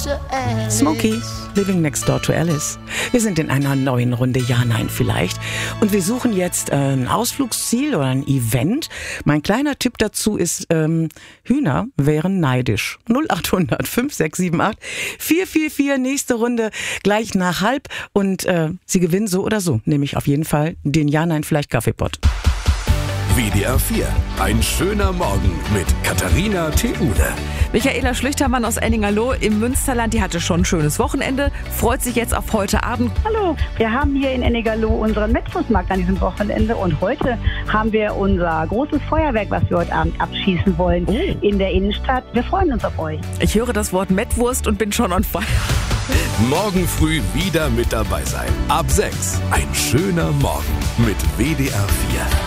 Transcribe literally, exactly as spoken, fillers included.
Smokey, Living Next Door to Alice. Wir sind in einer neuen Runde Ja, Nein, vielleicht. Und wir suchen jetzt äh, ein Ausflugsziel oder ein Event. Mein kleiner Tipp dazu ist, ähm, Hühner wären neidisch. null acht hundert fünf sechs sieben acht vier vier vier, nächste Runde gleich nach halb. Und äh, Sie gewinnen so oder so, nämlich auf jeden Fall den Ja, Nein, vielleicht Kaffeepott. W D R vier. Ein schöner Morgen mit Katharina Theule. Michaela Schlüchtermann aus Enningerloh im Münsterland, die hatte schon ein schönes Wochenende, freut sich jetzt auf heute Abend. Hallo, wir haben hier in Enningerloh unseren Metfußmarkt an diesem Wochenende und heute haben wir unser großes Feuerwerk, was wir heute Abend abschießen wollen, oh. in der Innenstadt. Wir freuen uns auf euch. Ich höre das Wort Mettwurst und bin schon on fire. Morgen früh wieder mit dabei sein. Ab sechs. Ein schöner Morgen mit W D R vier.